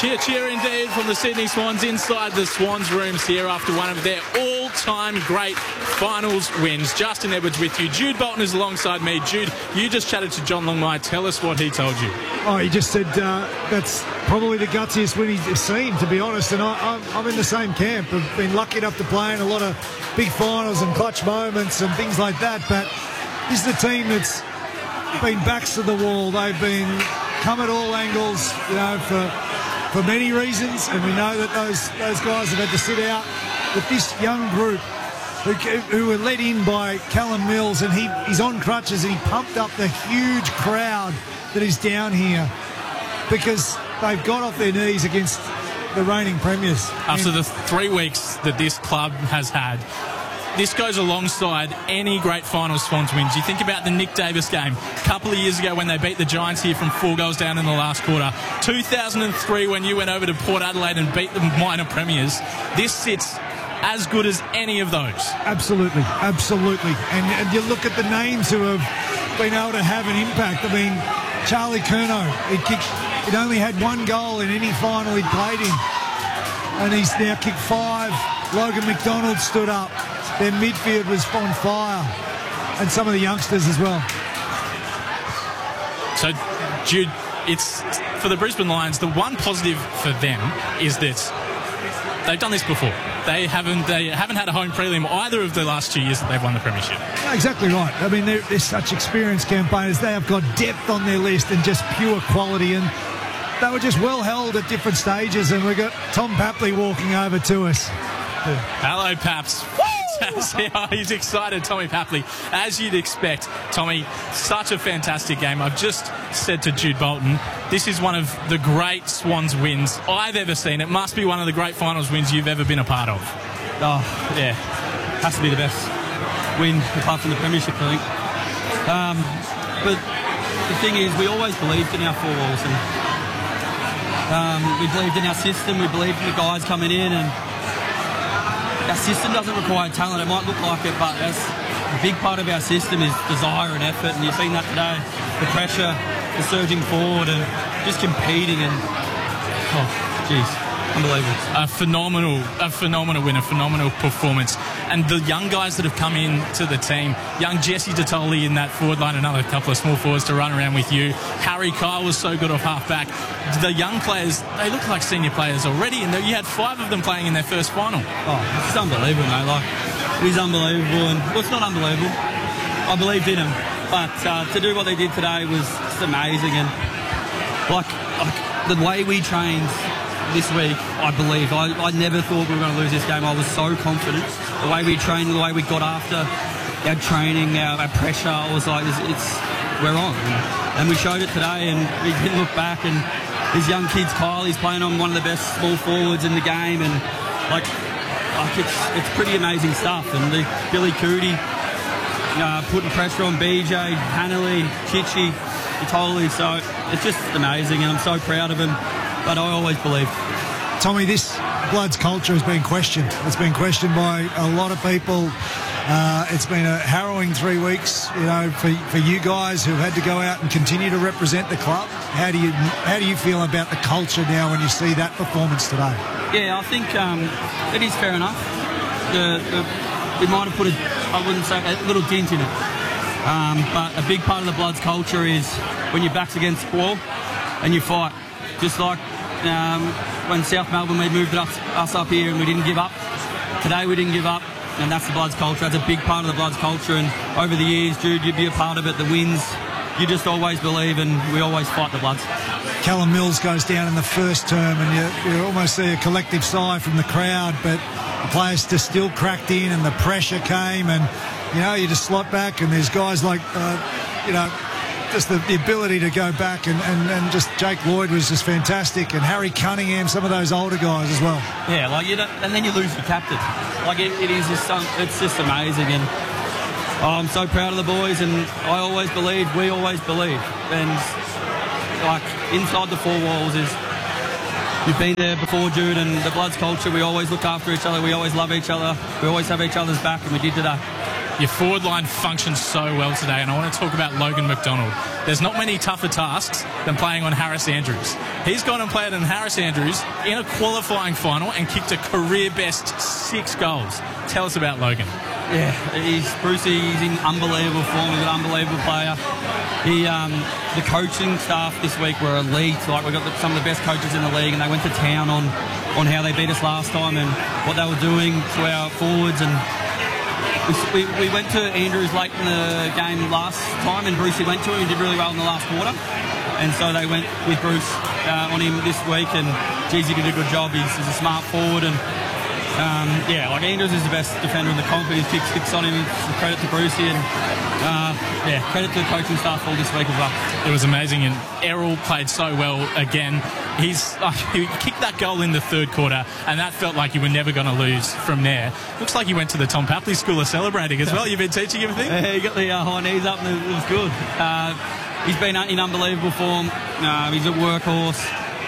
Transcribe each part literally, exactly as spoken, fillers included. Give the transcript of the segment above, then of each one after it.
Cheer, cheer indeed from the Sydney Swans inside the Swans rooms here after one of their all-time great finals wins. Justin Edwards with you. Jude Bolton is alongside me. Jude, you just chatted to John Longmire. Tell us what he told you. Oh, he just said uh, that's probably the gutsiest win he's seen, to be honest. And I, I'm, I'm in the same camp. I've been lucky enough to play in a lot of big finals and clutch moments and things like that. But this is the team that's been backs to the wall. They've been come at all angles, you know, for... for many reasons, and we know that those those guys have had to sit out. But this young group, who, who were led in by Callum Mills, and he, he's on crutches, and he pumped up the huge crowd that is down here because they've got off their knees against the reigning premiers. After and, the three weeks that this club has had, this goes alongside any great finals Swans wins. You think about the Nick Davis game a couple of years ago when they beat the Giants here from four goals down in the last quarter. two thousand three when you went over to Port Adelaide and beat the minor premiers. This sits as good as any of those. Absolutely, absolutely. And, and you look at the names who have been able to have an impact. I mean, Charlie Curnow, he kicked, he'd only had one goal in any final he'd played in. And he's now kicked five. Logan McDonald stood up. Their midfield was on fire, and some of the youngsters as well. So, Jude, it's for the Brisbane Lions. The one positive for them is that they've done this before. They haven't they haven't had a home prelim either of the last two years that they've won the premiership. Exactly right. I mean, they're, they're such experienced campaigners. They have got depth on their list and just pure quality, and they were just well held at different stages. And we've got Tom Papley walking over to us. Hello, Paps. Oh, he's excited, Tommy Papley, as you'd expect. Tommy, such a fantastic game. I've just said to Jude Bolton, this is one of the great Swans wins I've ever seen. It must be one of the great finals wins you've ever been a part of. Oh, yeah. Has to be the best win apart from the premiership, I think. Um, but the thing is, we always believed in our four walls. And, um, we believed in our system. We believed in the guys coming in, and our system doesn't require talent. It might look like it, but that's a big part of our system is desire and effort, and you've seen that today. The pressure, the surging forward, and just competing, and oh, geez, unbelievable. A phenomenal, a phenomenal win, a phenomenal performance. And the young guys that have come in to the team, young Jesse Detoli in that forward line, another couple of small forwards to run around with you. Harry Kyle was so good off half-back. The young players, they look like senior players already, and you had five of them playing in their first final. Oh, it's unbelievable, mate. Like, it is unbelievable, and well, it's not unbelievable. I believed in them, but uh, to do what they did today was just amazing, and like, like the way we trained this week, I believe. I, I never thought we were going to lose this game. I was so confident. The way we trained, the way we got after our training, our, our pressure, I was like, it's, it's we're on. And we showed it today, and we didn't look back. And these young kids, Kyle, he's playing on one of the best small forwards in the game, and like, like it's it's pretty amazing stuff. And the Billy Cootie uh, putting pressure on B J, Hanley, Chichi, Detoli. So it's just amazing, and I'm so proud of him. But I always believed. Tommy, this Bloods culture has been questioned. It's been questioned by a lot of people. Uh, it's been a harrowing three weeks, you know, for, for you guys who've had to go out and continue to represent the club. How do you how do you feel about the culture now when you see that performance today? Yeah, I think um, it is fair enough. The, the, we might have put a, I wouldn't say, a little dent in it. Um, but a big part of the Bloods culture is when your back's against the wall and you fight. Just like um, when South Melbourne, we moved us, us up here and we didn't give up. Today we didn't give up, and that's the Bloods culture. That's a big part of the Bloods culture, and over the years, Jude, you'd be a part of it. The wins, you just always believe, and we always fight the Bloods. Callum Mills goes down in the first term, and you, you almost see a collective sigh from the crowd, but the players just still cracked in, and the pressure came, and, you know, you just slot back, and there's guys like, uh, you know, just the, the ability to go back, and, and, and just Jake Lloyd was just fantastic, and Harry Cunningham, some of those older guys as well. Yeah, like you don't, and then you lose your captain. Like it, it is just some, it's just amazing, and oh, I'm so proud of the boys, and I always believed, we always believe, and like inside the four walls is you've been there before, Jude, and the Bloods culture, we always look after each other, we always love each other, we always have each other's back, and we did today. Your forward line functions so well today, and I want to talk about Logan McDonald. There's not many tougher tasks than playing on Harris Andrews. He's gone and played on Harris Andrews in a qualifying final and kicked a career-best six goals. Tell us about Logan. Yeah, he's Brucey. He's in unbelievable form. He's an unbelievable player. He, um, the coaching staff this week were elite. Like, we got the, some of the best coaches in the league, and they went to town on, on how they beat us last time and what they were doing to our forwards. And we, we, we went to Andrews late in the game last time, and Brucey went to him. He did really well in the last quarter, and so they went with Bruce uh, on him this week. And geez, he did a good job. He's, he's a smart forward, and Um, yeah, like Andrews is the best defender in the comp. He kicks six on him. It's credit to Brucey, and uh, yeah, credit to the coaching staff all this week as well. It was amazing, and Errol played so well again. He's uh, he kicked that goal in the third quarter, and that felt like you were never going to lose from there. Looks like he went to the Tom Papley School of Celebrating as well. You've been teaching him a thing? Yeah, he got the uh, high knees up, and it was good. Uh, he's been in unbelievable form. Uh, he's a workhorse.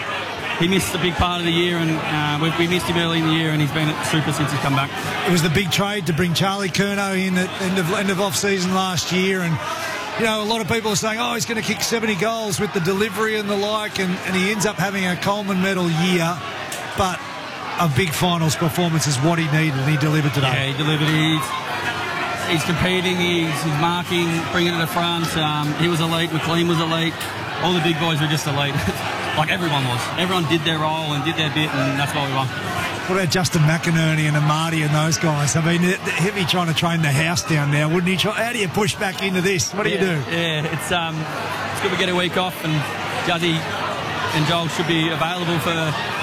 He missed a big part of the year, and uh, we, we missed him early in the year, and he's been super since he's come back. It was the big trade to bring Charlie Curnow in at end of end of off season last year, and you know a lot of people are saying, oh, he's going to kick seventy goals with the delivery and the like, and, and he ends up having a Coleman Medal year, but a big finals performance is what he needed, and he delivered today. Yeah, he delivered. He's, he's competing, he's, he's marking, bringing it to the front. Um, he was elite. McLean was elite. All the big boys were just elite. Like everyone was. Everyone did their role and did their bit, and that's why we won. What about Justin McInerney and Amadi and those guys? I mean, he'd be trying to train the house down now, wouldn't he? How do you push back into this? What do yeah, you do? Yeah, it's um, it's good to get a week off, and Juzzy and Joel should be available for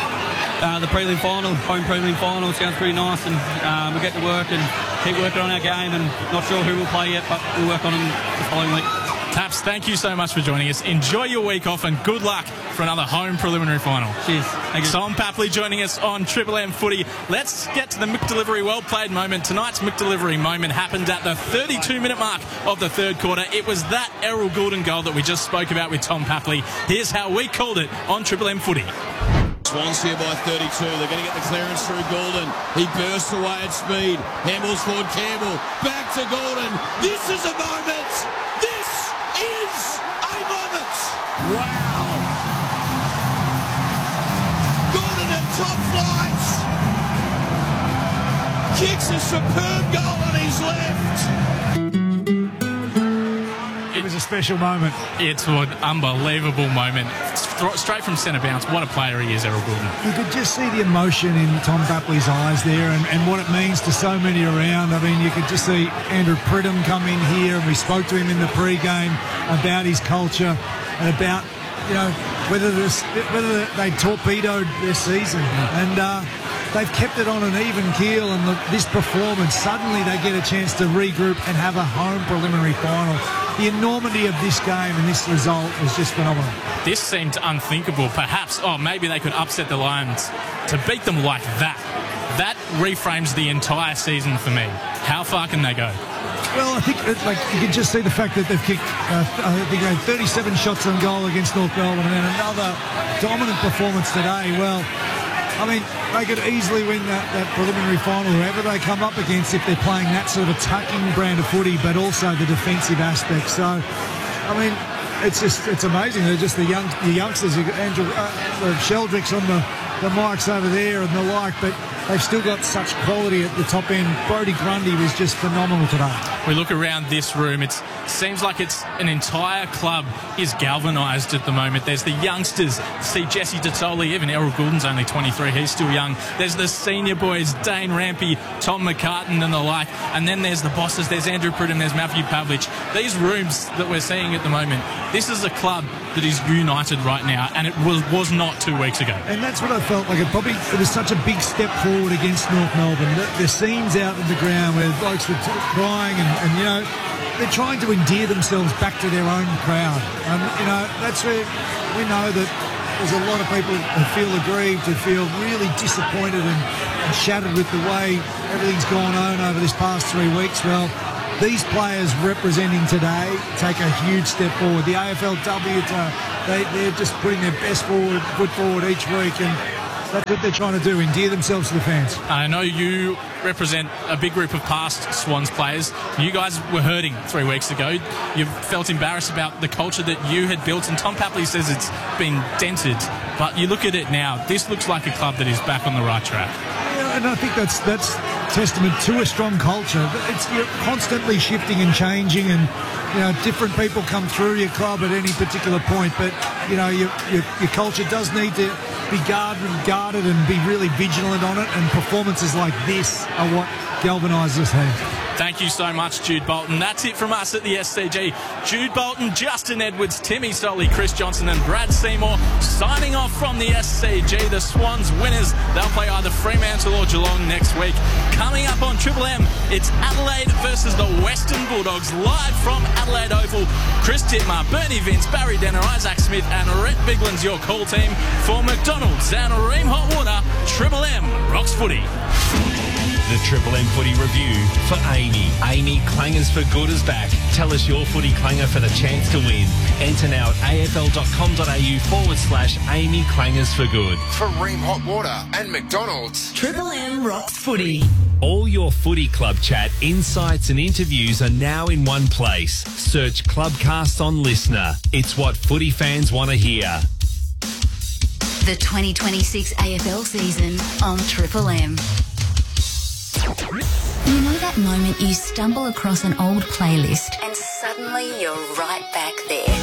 uh, the prelim final, home prelim final. It sounds pretty nice, and um, we'll get to work and keep working on our game, and not sure who will play yet, but we'll work on them the following week. Taps, thank you so much for joining us. Enjoy your week off, and good luck for another home preliminary final. Cheers. Thank you. Tom Papley joining us on Triple M Footy. Let's get to the McDelivery well-played moment. Tonight's McDelivery moment happened at the thirty-two minute mark of the third quarter. It was that Errol Goulden goal that we just spoke about with Tom Papley. Here's how we called it on Triple M Footy. Swans here by thirty-two. They're going to get the clearance through Goulden. He bursts away at speed. Handballs forward Campbell. Back to Goulden. This is a moment. This is a moment. Wow. Goulden at top flight. Kicks a superb goal on his left. It was a special moment. It's an unbelievable moment. Straight from centre bounce. What a player he is, Errol Goulden. You could just see the emotion in Tom Papley's eyes there, and, and what it means to so many around. I mean, you could just see Andrew Pridham come in here, and we spoke to him in the pre-game about his culture and about, you know, whether this, whether they torpedoed their season. And uh, they've kept it on an even keel, and the, this performance, suddenly they get a chance to regroup and have a home preliminary final. The enormity of this game and this result was just phenomenal. This seemed unthinkable. Perhaps, oh, maybe they could upset the Lions. To beat them like that, that reframes the entire season for me. How far can they go? Well, I think it, like you can just see the fact that they've kicked, uh, I think they had thirty-seven shots on goal against North Melbourne, and then another dominant performance today. Well, I mean, they could easily win that, that preliminary final, whoever they come up against, if they're playing that sort of attacking brand of footy, but also the defensive aspect. So, I mean, it's just it's amazing. They're just the young the youngsters. Andrew uh, Sheldrick's on the, the mics over there and the like, but they've still got such quality at the top end. Brodie Grundy was just phenomenal today. We look around this room, it seems like it's an entire club is galvanised at the moment. There's the youngsters, see Jesse Tottoli, even Errol Goulden's only twenty-three, he's still young. There's the senior boys, Dane Rampy, Tom McCartan and the like. And then there's the bosses, there's Andrew Pridham, there's Matthew Pavlich. These rooms that we're seeing at the moment, this is a club that is united right now, and it was, was not two weeks ago. And that's what I felt like. It probably it was such a big step forward against North Melbourne. The, the scenes out in the ground where blokes were t- crying and, and, you know, they're trying to endear themselves back to their own crowd. And, you know, that's where we know that there's a lot of people who feel aggrieved, who feel really disappointed and, and shattered with the way everything's gone on over this past three weeks. Well, these players representing today take a huge step forward. The A F L W, uh, they, they're just putting their best forward, foot forward each week. And That's what they're trying to do, endear themselves to the fans. I know you represent a big group of past Swans players. You guys were hurting three weeks ago. You felt embarrassed about the culture that you had built, and Tom Papley says it's been dented. But you look at it now, this looks like a club that is back on the right track. Yeah, and I think that's that's testament to a strong culture. It's you're constantly shifting and changing, and you know different people come through your club at any particular point. But you know your your, your culture does need to be guarded, guarded and be really vigilant on it. And performances like this are what galvanise this team. Thank you so much, Jude Bolton. That's it from us at the S C G. Jude Bolton, Justin Edwards, Timmy Solly, Chris Johnson and Brad Seymour signing off from the S C G. The Swans winners, they'll play either Fremantle or Geelong next week. Coming up on Triple M, it's Adelaide versus the Western Bulldogs, live from Adelaide Oval. Chris Titmar, Bernie Vince, Barry Denner, Isaac Smith and Rhett Bigland's your call team for McDonald's and Ream Hot Water. Triple M rocks footy. The Triple M Footy Review for Amy. Amy Clangers for Good is back. Tell us your footy clanger for the chance to win. Enter now at afl.com.au forward slash Amy Clangers for Good. For Ream Hot Water and McDonald's. Triple M rocks footy. All your footy club chat, insights and interviews are now in one place. Search Clubcast on Listener. It's what footy fans want to hear. The twenty twenty-six A F L season on Triple M. You know that moment you stumble across an old playlist and suddenly you're right back there.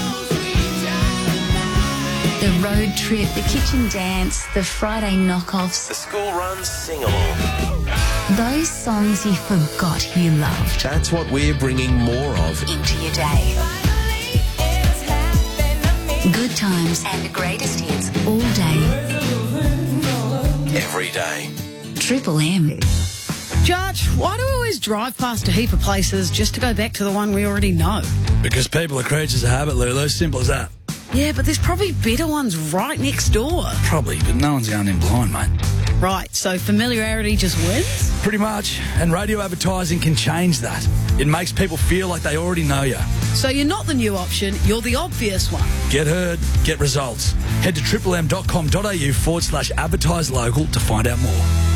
The road trip, the kitchen dance, the Friday knockoffs. The school runs, sing-along. Those songs you forgot you loved. That's what we're bringing more of into your day. Good times and greatest hits all day. every day. Triple M. Judge, why do we always drive past a heap of places just to go back to the one we already know? Because people are creatures of habit, Lulu. Simple as that. Yeah, but there's probably better ones right next door. Probably, but no one's going in blind, mate. Right, so familiarity just wins? Pretty much. And radio advertising can change that. It makes people feel like they already know you. So you're not the new option, you're the obvious one. Get heard, get results. Head to triple m dot com dot a u forward slash advertise local to find out more.